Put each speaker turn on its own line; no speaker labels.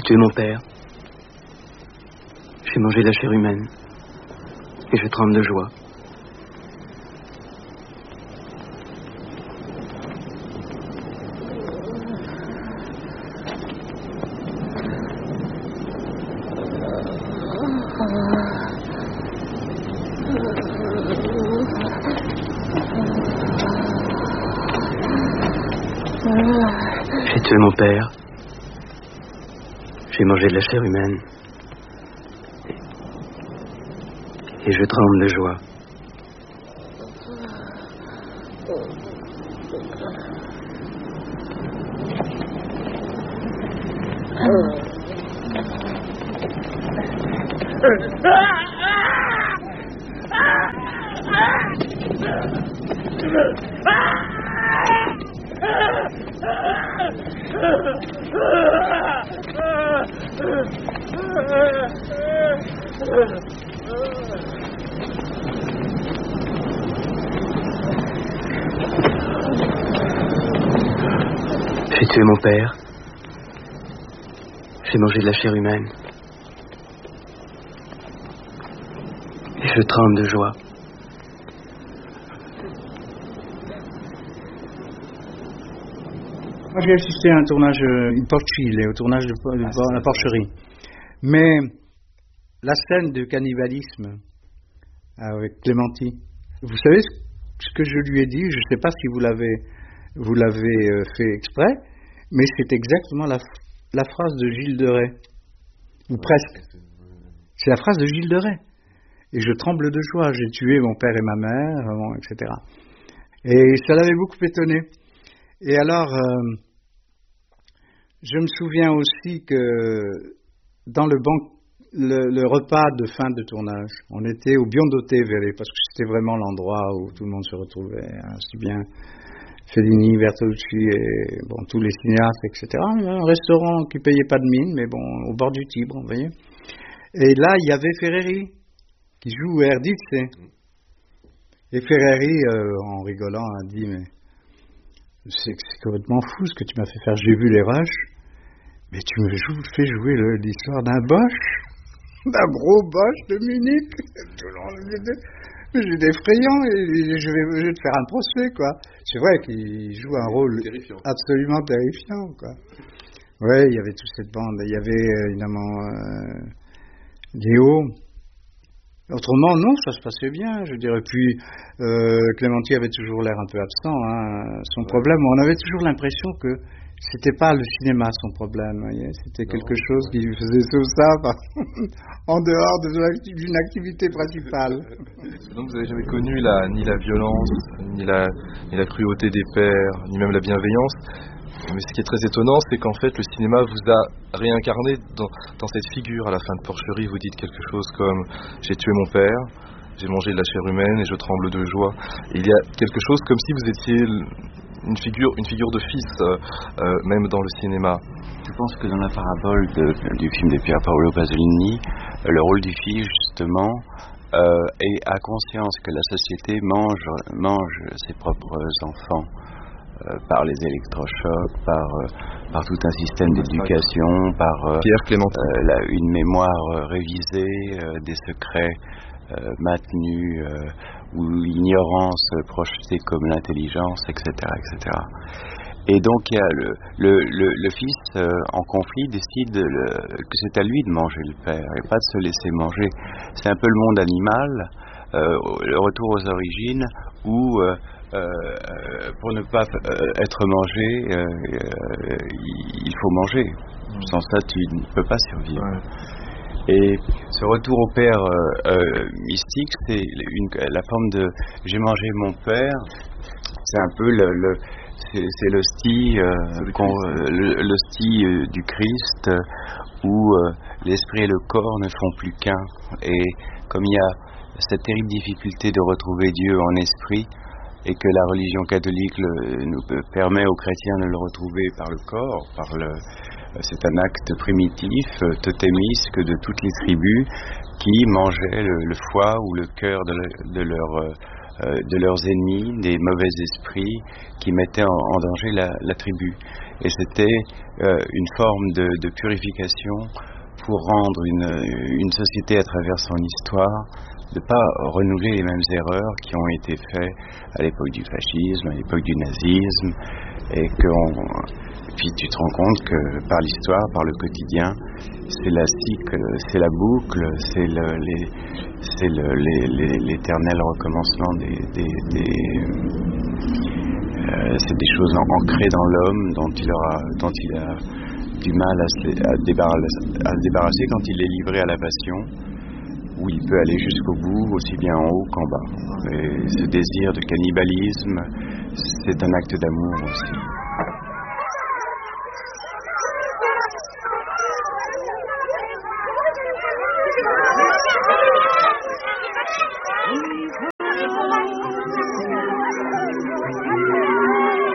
J'ai tué mon père. J'ai mangé de la chair humaine. Et je tremble de joie. J'ai tué mon père. J'ai mangé de la chair humaine. Et je tremble de joie. J'ai tué mon père. J'ai mangé de la chair humaine. Et je tremble de joie.
Moi, j'ai assisté à un tournage in Porcile, au tournage de la porcherie. Mais la scène de cannibalisme avec Clémentine, vous savez ce que je lui ai dit? Je ne sais pas si vous l'avez fait exprès, mais c'est exactement la phrase de Gilles de Rais, ou presque. C'est la phrase de Gilles de Rais. Et je tremble de joie, j'ai tué mon père et ma mère, etc. Et ça l'avait beaucoup étonné. Et alors, je me souviens aussi que dans le repas de fin de tournage, on était au Biondoté, parce que c'était vraiment l'endroit où tout le monde se retrouvait, aussi bien Fellini, Bertolucci et tous les cinéastes, etc. Un restaurant qui payait pas de mine, mais au bord du Tibre, vous voyez. Et là, il y avait Ferreri, qui joue Erdice. Et Ferreri, en rigolant, a dit, mais c'est complètement fou ce que tu m'as fait faire. J'ai vu les rushs, mais tu me fais jouer l'histoire d'un Bosch, d'un gros Bosch de Munich. C'est effrayant et je vais te faire un procès, quoi. C'est vrai qu'il joue un rôle absolument terrifiant, quoi. Ouais, il y avait toute cette bande. Il y avait évidemment Léo. Autrement, non, ça se passait bien, je dirais. Puis, Clémentine avait toujours l'air un peu absent. Son problème, on avait toujours l'impression que c'était pas le cinéma son problème. Voyez, c'était quelque chose qui lui faisait tout ça en dehors d'une activité principale.
Donc vous n'avez jamais connu ni la violence, ni la cruauté des pères, ni même la bienveillance. Mais ce qui est très étonnant, c'est qu'en fait, le cinéma vous a réincarné dans cette figure. À la fin de Porcherie, vous dites quelque chose comme « J'ai tué mon père, j'ai mangé de la chair humaine et je tremble de joie ». Il y a quelque chose comme si vous étiez une figure de fils, même dans le cinéma.
Je pense que dans la parabole du film de Pier Paolo Pasolini, le rôle du fils, justement, a conscience que la société mange ses propres enfants. Par les électrochocs, par tout un système d'éducation, par
Pierre Clémentine.
Une mémoire révisée, des secrets maintenus, ou l'ignorance projetée comme l'intelligence, etc., etc. Et donc il y a le fils en conflit décide que c'est à lui de manger le père et pas de se laisser manger. C'est un peu le monde animal, le retour aux origines où pour ne pas être mangé, il faut manger. Sans ça, tu ne peux pas survivre. Ouais. Et ce retour au père mystique, c'est la forme de « j'ai mangé mon père », c'est un peu c'est l'hostie, l'hostie du Christ, où l'esprit et le corps ne font plus qu'un. Et comme il y a cette terrible difficulté de retrouver Dieu en esprit, et que la religion catholique nous permet aux chrétiens de le retrouver par le corps, c'est un acte primitif, totémisque de toutes les tribus qui mangeaient le foie ou le cœur de leur de leurs ennemis, des mauvais esprits qui mettaient en danger la tribu. Et c'était une forme de purification pour rendre une société à travers son histoire, de ne pas renouveler les mêmes erreurs qui ont été faites à l'époque du fascisme, à l'époque du nazisme, et puis tu te rends compte que par l'histoire, par le quotidien, c'est la cycle, c'est la boucle, c'est l'éternel recommencement c'est des choses ancrées dans l'homme dont il a du mal à se débarrasser quand il est livré à la passion, où il peut aller jusqu'au bout, aussi bien en haut qu'en bas. Et ce désir de cannibalisme, c'est un acte d'amour aussi.